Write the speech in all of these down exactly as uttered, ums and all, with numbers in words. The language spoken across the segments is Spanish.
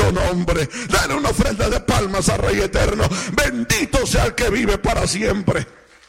santo nombre. Dale una ofrenda de palmas al Rey eterno. Bendito sea el que vive para siempre.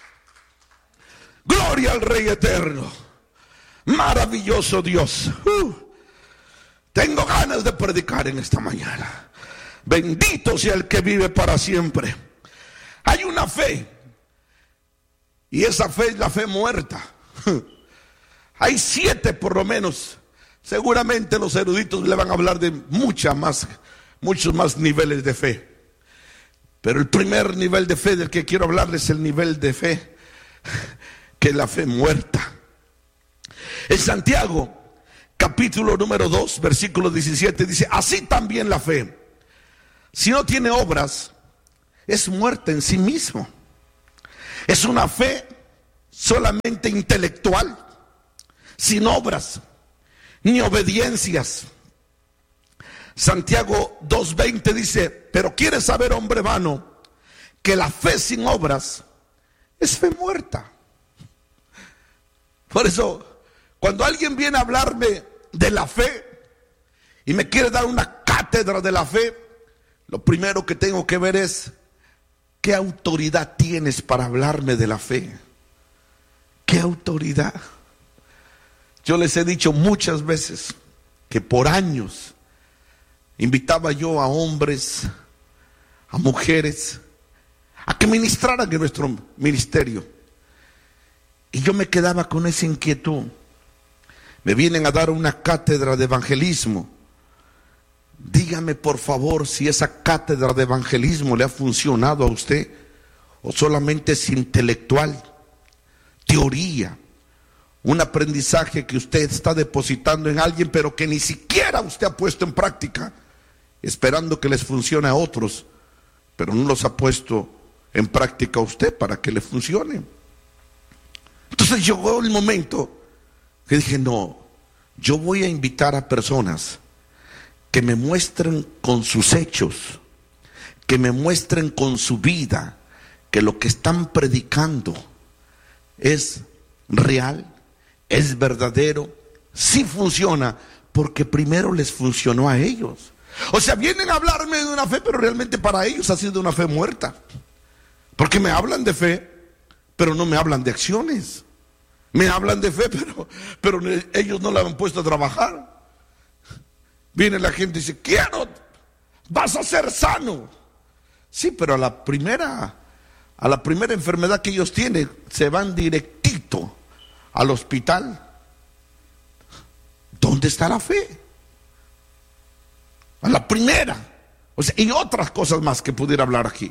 Gloria al Rey eterno. Maravilloso Dios. Uh, tengo ganas de predicar en esta mañana. Bendito sea el que vive para siempre. Hay una fe, y esa fe es la fe muerta. Hay siete por lo menos. Seguramente los eruditos le van a hablar de mucha más, muchos más niveles de fe. Pero el primer nivel de fe del que quiero hablarles es el nivel de fe que es la fe muerta. En Santiago, capítulo número dos, versículo diecisiete, dice: así también la fe, si no tiene obras, es muerta en sí mismo. Es una fe solamente intelectual, sin obras ni obediencias. Santiago dos veinte dice: pero quieres saber, hombre vano, que la fe sin obras es fe muerta. Por eso, cuando alguien viene a hablarme de la fe y me quiere dar una cátedra de la fe, lo primero que tengo que ver es: ¿qué autoridad tienes para hablarme de la fe? ¿Qué autoridad? Yo les he dicho muchas veces que por años invitaba yo a hombres, a mujeres, a que ministraran en nuestro ministerio. Y yo me quedaba con esa inquietud. Me vienen a dar una cátedra de evangelismo. Dígame por favor si esa cátedra de evangelismo le ha funcionado a usted, o solamente es intelectual, teoría, un aprendizaje que usted está depositando en alguien, pero que ni siquiera usted ha puesto en práctica, esperando que les funcione a otros, pero no los ha puesto en práctica a usted para que le funcione. Entonces llegó el momento que dije: no, yo voy a invitar a personas que me muestren con sus hechos, que me muestren con su vida, que lo que están predicando es real, es verdadero, sí funciona, porque primero les funcionó a ellos. O sea, vienen a hablarme de una fe, pero realmente para ellos ha sido una fe muerta, porque me hablan de fe, pero no me hablan de acciones. Me hablan de fe, pero, pero ellos no la han puesto a trabajar. Viene la gente y dice: quiero, vas a ser sano. Sí, pero a la primera, a la primera enfermedad que ellos tienen, se van directito al hospital. ¿Dónde está la fe? A la primera. O sea, y otras cosas más que pudiera hablar aquí.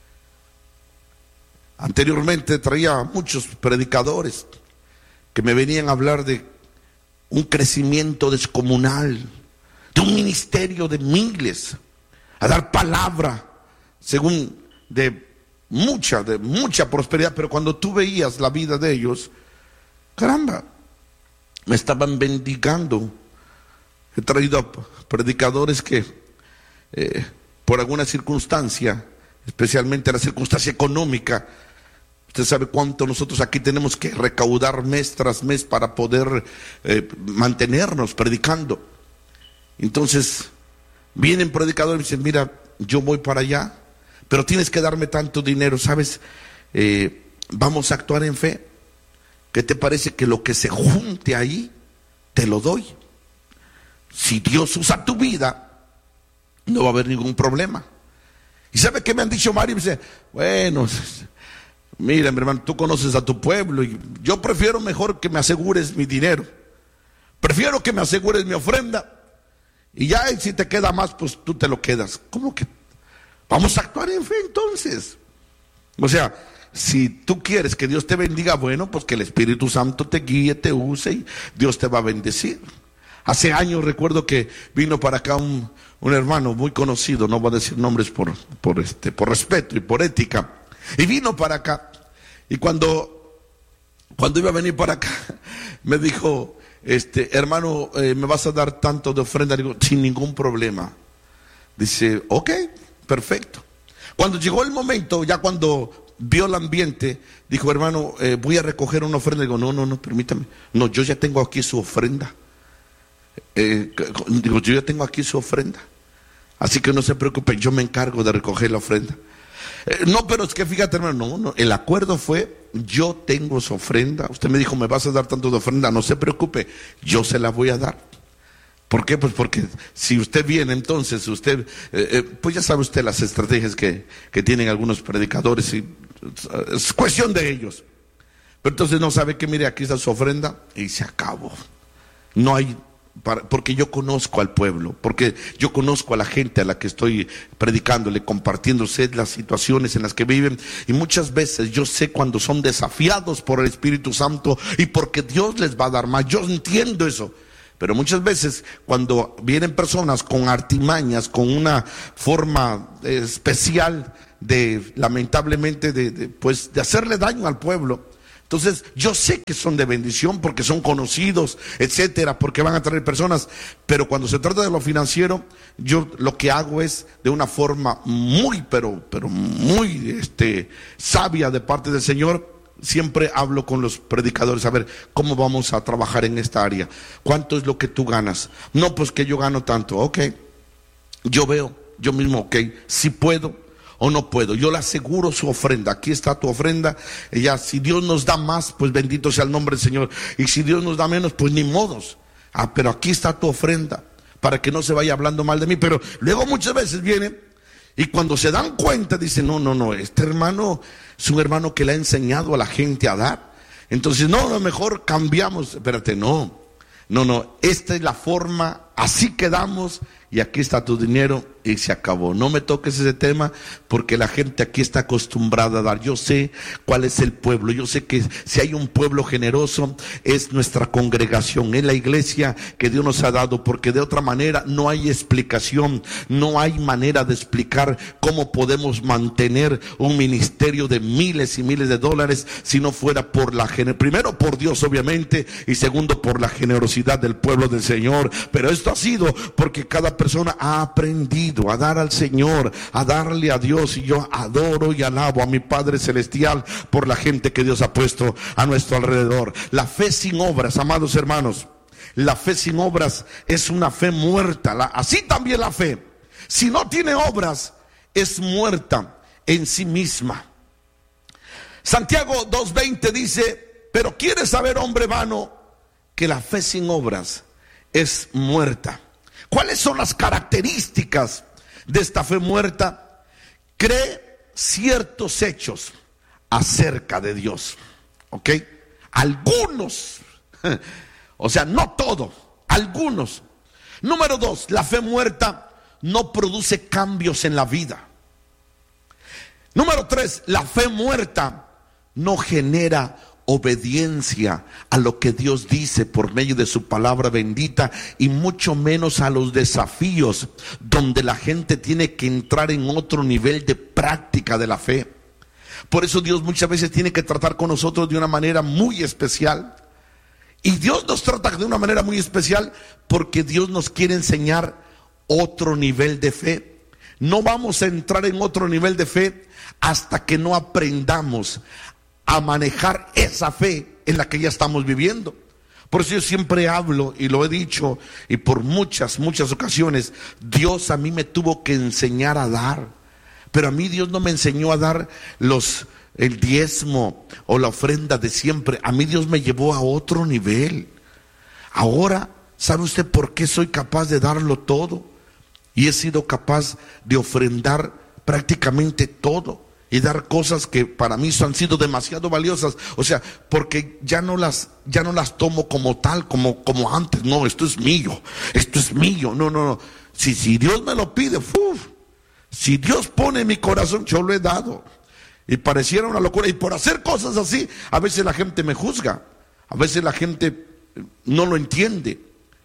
Anteriormente traía muchos predicadores que me venían a hablar de un crecimiento descomunal, de un ministerio de miles, a dar palabra según de mucha, de mucha prosperidad. Pero cuando tú veías la vida de ellos, caramba, me estaban bendigando. He traído a predicadores que eh, por alguna circunstancia, especialmente la circunstancia económica, usted sabe cuánto nosotros aquí tenemos que recaudar mes tras mes para poder eh, mantenernos predicando. Entonces vienen predicadores y dicen: mira, yo voy para allá, pero tienes que darme tanto dinero, ¿sabes? Eh, vamos a actuar en fe. ¿Qué te parece que lo que se junte ahí, te lo doy? Si Dios usa tu vida, no va a haber ningún problema. ¿Y sabe qué me han dicho, Mario? Me dice: bueno, mira, mi hermano, tú conoces a tu pueblo y yo prefiero mejor que me asegures mi dinero. Prefiero que me asegures mi ofrenda. Y ya si te queda más, pues tú te lo quedas. ¿Cómo que? Vamos a actuar en fe entonces. O sea, si tú quieres que Dios te bendiga, bueno, pues que el Espíritu Santo te guíe, te use y Dios te va a bendecir. Hace años recuerdo que vino para acá un, un hermano muy conocido, no voy a decir nombres por, por, este, por respeto y por ética. Y vino para acá. Y cuando, cuando iba a venir para acá, me dijo: este hermano, eh, ¿me vas a dar tanto de ofrenda? Le digo: sin ningún problema. Dice: ok, perfecto. Cuando llegó el momento, ya cuando vio el ambiente, dijo: hermano, eh, voy a recoger una ofrenda. Le digo: no, no, no, permítame. No, yo ya tengo aquí su ofrenda. Eh, digo, yo ya tengo aquí su ofrenda. Así que no se preocupe, yo me encargo de recoger la ofrenda. Eh, no, pero es que fíjate, hermano, no, no, el acuerdo fue, yo tengo su ofrenda. Usted me dijo, me vas a dar tanto de ofrenda, no se preocupe, yo se la voy a dar. ¿Por qué? Pues porque si usted viene, entonces usted, eh, eh, pues ya sabe usted las estrategias que, que tienen algunos predicadores, y es cuestión de ellos. Pero entonces no sabe que, mire, aquí está su ofrenda y se acabó. No hay, para, porque yo conozco al pueblo, porque yo conozco a la gente a la que estoy predicándole, compartiéndose las situaciones en las que viven, y muchas veces yo sé cuando son desafiados por el Espíritu Santo y porque Dios les va a dar más. Yo entiendo eso. Pero muchas veces cuando vienen personas con artimañas, con una forma eh, especial de, lamentablemente, de, de, pues, de hacerle daño al pueblo, entonces yo sé que son de bendición porque son conocidos, etcétera, porque van a traer personas, pero cuando se trata de lo financiero, yo lo que hago es de una forma muy, pero, pero muy este, sabia de parte del Señor. Siempre hablo con los predicadores, a ver, ¿cómo vamos a trabajar en esta área? ¿Cuánto es lo que tú ganas? No, pues que yo gano tanto. Ok, yo veo, yo mismo, ok, si puedo o no puedo, yo le aseguro su ofrenda. Aquí está tu ofrenda. Y ya, si Dios nos da más, pues bendito sea el nombre del Señor. Y si Dios nos da menos, pues ni modos. Ah, pero aquí está tu ofrenda, para que no se vaya hablando mal de mí. Pero luego muchas veces viene, y cuando se dan cuenta, dicen, no, no, no, este hermano es un hermano que le ha enseñado a la gente a dar. Entonces, no, a lo mejor cambiamos. Espérate, no, no, no, esta es la forma, así quedamos, y aquí está tu dinero, y se acabó. No me toques ese tema, porque la gente aquí está acostumbrada a dar. Yo sé cuál es el pueblo, yo sé que si hay un pueblo generoso, es nuestra congregación, es la iglesia que Dios nos ha dado, porque de otra manera no hay explicación, no hay manera de explicar cómo podemos mantener un ministerio de miles y miles de dólares, si no fuera por la, primero por Dios obviamente, y segundo por la generosidad del pueblo del Señor. Pero esto ha sido porque cada persona ha aprendido a dar al Señor, a darle a Dios, y yo adoro y alabo a mi Padre Celestial por la gente que Dios ha puesto a nuestro alrededor. La fe sin obras, amados hermanos, la fe sin obras es una fe muerta. La, así también la fe, si no tiene obras, es muerta en sí misma. Santiago dos veinte dice, pero ¿quieres saber, hombre vano, que la fe sin obras es muerta? ¿Cuáles son las características de esta fe muerta? Cree ciertos hechos acerca de Dios, ¿ok? Algunos, o sea, no todo, algunos. Número dos, la fe muerta no produce cambios en la vida. Número tres, la fe muerta no genera obediencia a lo que Dios dice por medio de su palabra bendita, y mucho menos a los desafíos donde la gente tiene que entrar en otro nivel de práctica de la fe. Por eso Dios muchas veces tiene que tratar con nosotros de una manera muy especial. Y Dios nos trata de una manera muy especial porque Dios nos quiere enseñar otro nivel de fe. No vamos a entrar en otro nivel de fe hasta que no aprendamos a manejar esa fe en la que ya estamos viviendo. Por eso yo siempre hablo, y lo he dicho, y por muchas, muchas ocasiones, Dios a mí me tuvo que enseñar a dar. Pero a mí Dios no me enseñó a dar los, el diezmo o la ofrenda de siempre. A mí Dios me llevó a otro nivel. Ahora, ¿sabe usted por qué soy capaz de darlo todo? Y he sido capaz de ofrendar prácticamente todo y dar cosas que para mí han sido demasiado valiosas. O sea, porque ya no las, ya no las tomo como tal, como, como antes. No, esto es mío, esto es mío. No, no, no. Si, si Dios me lo pide, uf, si Dios pone en mi corazón, yo lo he dado. Y pareciera una locura. Y por hacer cosas así, a veces la gente me juzga. A veces la gente no lo entiende.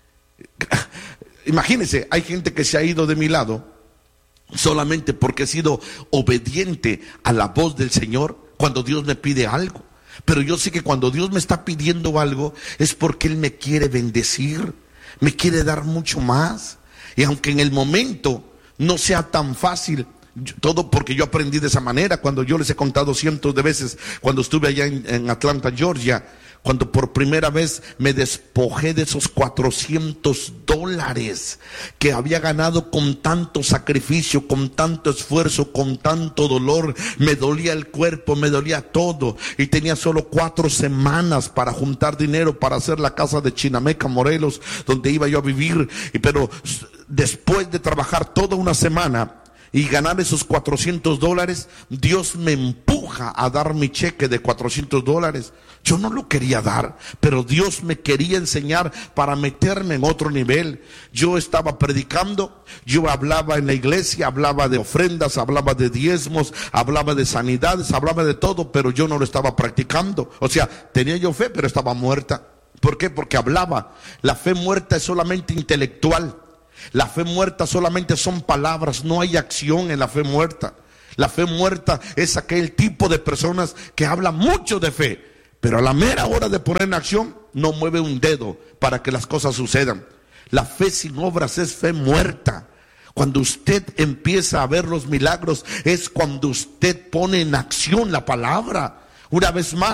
Imagínense, hay gente que se ha ido de mi lado solamente porque he sido obediente a la voz del Señor cuando Dios me pide algo. Pero yo sé que cuando Dios me está pidiendo algo es porque Él me quiere bendecir, me quiere dar mucho más. Y aunque en el momento no sea tan fácil, todo porque yo aprendí de esa manera. Cuando yo les he contado cientos de veces, cuando estuve allá en, en Atlanta, Georgia, cuando por primera vez me despojé de esos cuatrocientos dólares que había ganado con tanto sacrificio, con tanto esfuerzo, con tanto dolor. Me dolía el cuerpo, me dolía todo, y tenía solo cuatro semanas para juntar dinero para hacer la casa de Chinameca, Morelos, donde iba yo a vivir. Y pero después de trabajar toda una semana y ganar esos cuatrocientos dólares, Dios me empuja a dar mi cheque de cuatrocientos dólares. Yo no lo quería dar, pero Dios me quería enseñar para meterme en otro nivel. Yo estaba predicando, yo hablaba en la iglesia, hablaba de ofrendas, hablaba de diezmos, hablaba de sanidades, hablaba de todo, pero yo no lo estaba practicando. O sea, tenía yo fe, pero estaba muerta. ¿Por qué? Porque hablaba. La fe muerta es solamente intelectual. La fe muerta solamente son palabras, no hay acción en la fe muerta. La fe muerta es aquel tipo de personas que habla mucho de fe, pero a la mera hora de poner en acción no mueve un dedo para que las cosas sucedan. La fe sin obras es fe muerta. Cuando usted empieza a ver los milagros es cuando usted pone en acción la palabra. Una vez más,